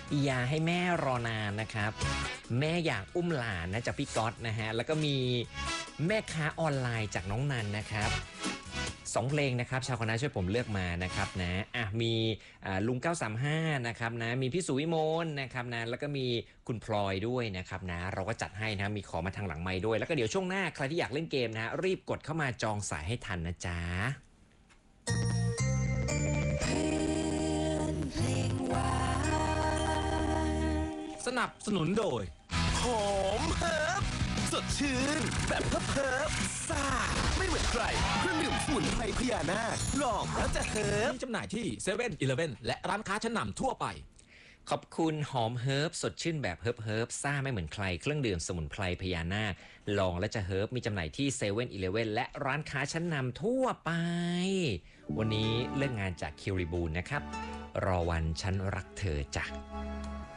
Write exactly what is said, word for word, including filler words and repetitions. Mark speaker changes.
Speaker 1: อย่าให้แม่รอนานนะครับแม่อยากอุ้มหลานนะจากพี่ก๊อตนะฮะแล้วก็มีแม่ค้าออนไลน์จากน้องนันนะครับสองเพลงนะครับชาวคณะช่วยผมเลือกมานะครับนะอ่ะมีลุงเก้าสามห้านะครับนะมีพี่สุวิมลนะครับนะแล้วก็มีคุณพลอยด้วยนะครับนะเราก็จัดให้นะมีขอมาทางหลังไมค์ด้วยแล้วก็เดี๋ยวช่วงหน้าใครที่อยากเล่นเกมนะรีบกดเข้ามาจองสายให้ทันนะจ๊ะ
Speaker 2: สนับสนุนโดยหอมเฮิร์บสดชื่นแบบเฮิร์บเฮิร์บซ่าไม่เหมือนใครเครื่องดื่มสมุนไพรพญานาคลองแล้วจะเฮิร์บมีจำหน่ายที่เซเว่นอีเลฟเว่นและร้านค้าชั้นนำทั่วไป
Speaker 1: ขอบคุณหอมเฮิร์บสดชื่นแบบเฮิร์บเฮิร์บซ่าไม่เหมือนใครเครื่องดื่มสมุนไพรพญานาคลองและจะเฮิร์บมีจำหน่ายที่เซเว่นอีเลฟเว่นและร้านค้าชั้นนำทั่วไปวันนี้เลิกงานจากคิริบูลนะครับรอวันฉันรักเธอจ้ะ